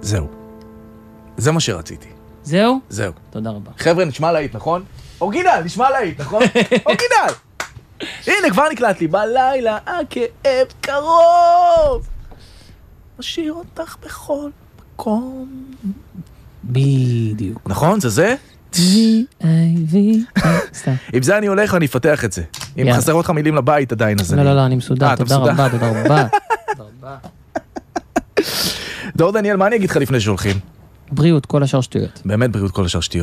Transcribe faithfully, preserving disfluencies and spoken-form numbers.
זהו. זה מה שרציתי. זהו? זהו. תודה רבה. חבר'ה, נשמע להיט, נכון? אורגינל, נשמע להיט, נכון? אורגינל! הנה, כבר נקלט לי. בלילה, הכאב קרוב. משאיר אותך בכל מקום. בדיוק. נכון? זה זה? עם זה אני הולך ואני אפתח את זה. אם חסר אותך מילים לבית עדיין, אז אני... לא, לא, לא, אני מסודר. תודה רבה, תודה רבה. תודה רבה. דור דניאל, מה אני אגיד לך לפני שהולכים? בריאות, כל השאר שטויות. באמת בריאות, כל השאר שטויות.